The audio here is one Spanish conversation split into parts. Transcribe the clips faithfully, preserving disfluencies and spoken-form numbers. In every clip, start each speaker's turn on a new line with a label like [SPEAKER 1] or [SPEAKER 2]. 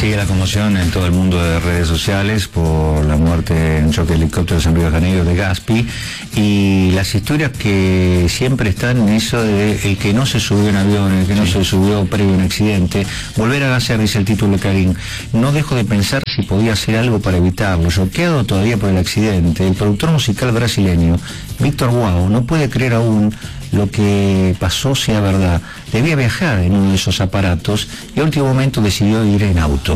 [SPEAKER 1] Sigue la conmoción en todo el mundo de redes sociales por la muerte en choque de helicópteros en Río de Janeiro de Gaspi, y las historias que siempre están en eso de el que no se subió en avión, el que no sí. se subió previo a un accidente, volver a nacer, dice el título de Clarín. No dejo de pensar si podía hacer algo para evitarlo. Choqueado todavía por el accidente, el productor musical brasileño Víctor Guau no puede creer aún lo que pasó sea verdad. Debía viajar en uno de esos aparatos y a último momento decidió ir en auto.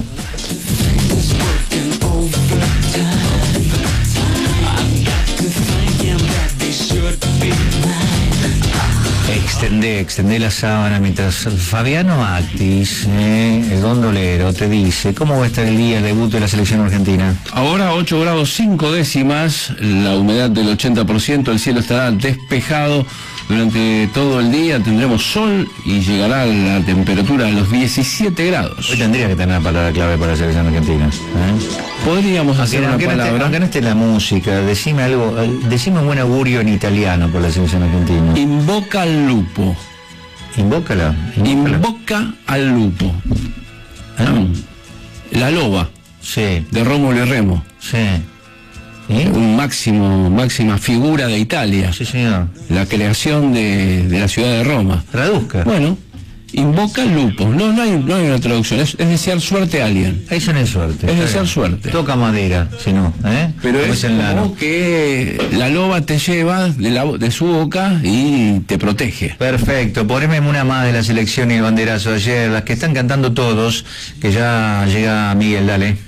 [SPEAKER 1] Extendé, extendé la sábana mientras Fabiano Actis, eh, el gondolero, te dice, ¿cómo va a estar el día de debut de la selección argentina?
[SPEAKER 2] Ahora ocho grados cinco décimas, la humedad del ochenta por ciento, el cielo estará despejado durante todo el día, tendremos sol y llegará la temperatura a los diecisiete grados.
[SPEAKER 1] Hoy tendría que tener una palabra clave para la selección argentina, ¿eh?
[SPEAKER 2] Podríamos hacer
[SPEAKER 1] aunque,
[SPEAKER 2] una
[SPEAKER 1] aunque
[SPEAKER 2] palabra.
[SPEAKER 1] No esté, aunque no esté la música, decime algo, decime un buen augurio en italiano por la selección argentina.
[SPEAKER 2] Invoca al lupo.
[SPEAKER 1] Invócala.
[SPEAKER 2] Invócala. Invoca al lupo.
[SPEAKER 1] ¿Ah?
[SPEAKER 2] La loba.
[SPEAKER 1] Sí.
[SPEAKER 2] De Rómulo y Remo.
[SPEAKER 1] Sí. ¿Eh?
[SPEAKER 2] Un máximo, máxima figura de Italia.
[SPEAKER 1] Sí, señor.
[SPEAKER 2] La creación de, de la ciudad de Roma.
[SPEAKER 1] Traduzca.
[SPEAKER 2] Bueno, invoca al lupo. No, no hay, no hay una traducción. Es, es desear suerte a alguien.
[SPEAKER 1] Ahí son es suerte.
[SPEAKER 2] Es desear suerte.
[SPEAKER 1] Toca madera, si no, ¿eh?
[SPEAKER 2] Pero es como que la loba te lleva de, la, de su boca y te protege.
[SPEAKER 1] Perfecto. Poneme una más de la selección y el banderazo de ayer. Las que están cantando todos, que ya llega Miguel, dale.